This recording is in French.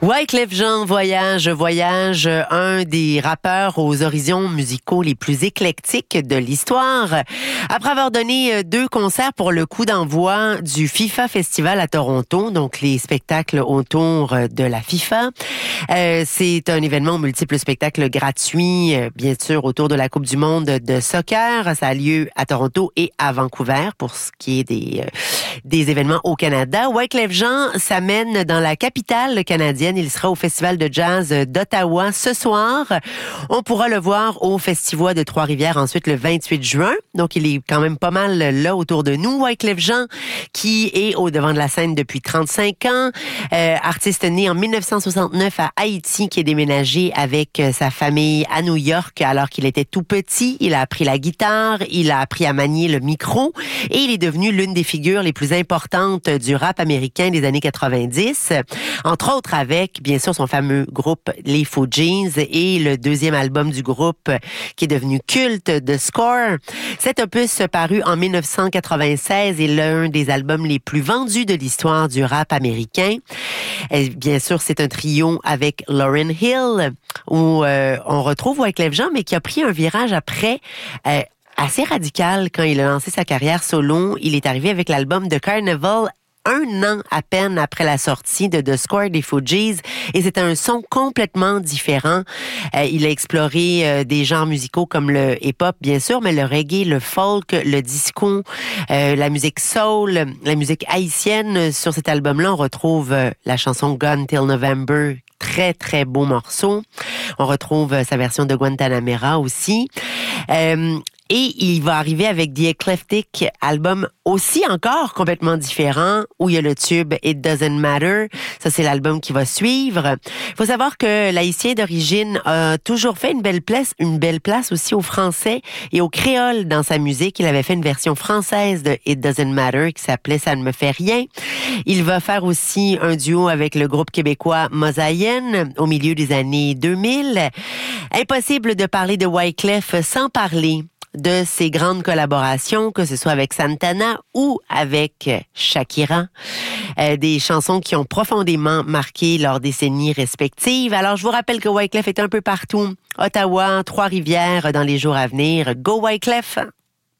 Wyclef Jean voyage, un des rappeurs aux horizons musicaux les plus éclectiques de l'histoire. Après avoir donné 2 concerts pour le coup d'envoi du FIFA Festival à Toronto, donc les spectacles autour de la FIFA. C'est un événement multiples spectacles gratuits, bien sûr, autour de la Coupe du monde de soccer. Ça a lieu à Toronto et à Vancouver pour ce qui est des événements au Canada. Wyclef Jean s'amène dans la capitale canadienne. Il sera au Festival de jazz d'Ottawa ce soir. On pourra le voir au Festival de Trois-Rivières ensuite le 28 juin. Donc, il est quand même pas mal là autour de nous. Wyclef Jean, qui est au devant de la scène depuis 35 ans. Artiste né en 1969 à Haïti, qui est déménagé avec sa famille à New York alors qu'il était tout petit. Il a appris la guitare, il a appris à manier le micro et il est devenu l'une des figures les plus importantes du rap américain des années 90. Entre autres avec, bien sûr, son fameux groupe Les Fugees et le 2e album du groupe qui est devenu culte, The Score. Cet opus paru en 1996 est l'un des albums les plus vendus de l'histoire du rap américain. Et bien sûr, c'est un trio avec Lauryn Hill où on retrouve Wyclef Jean, mais qui a pris un virage après assez radical quand il a lancé sa carrière solo. Il est arrivé avec l'album The Carnival 1 an à peine après la sortie de The Score des Fugees et c'était un son complètement différent. Il a exploré des genres musicaux comme le hip-hop, bien sûr, mais le reggae, le folk, le disco, la musique soul, la musique haïtienne. Sur cet album-là, on retrouve la chanson Gone Till November, très, très beau morceau. On retrouve sa version de Guantanamera aussi. Et il va arriver avec The Eclectic, album aussi encore complètement différent, où il y a le tube It Doesn't Matter. Ça, c'est l'album qui va suivre. Il faut savoir que l'haïtien d'origine a toujours fait une belle place aussi au français et au créole dans sa musique. Il avait fait une version française de It Doesn't Matter qui s'appelait Ça ne me fait rien. Il va faire aussi un duo avec le groupe québécois Mosaïenne au milieu des années 2000. Impossible de parler de Wyclef sans parler de ses grandes collaborations, que ce soit avec Santana ou avec Shakira. Des chansons qui ont profondément marqué leurs décennies respectives. Alors, je vous rappelle que Wyclef est un peu partout. Ottawa, Trois-Rivières dans les jours à venir. Go Wyclef!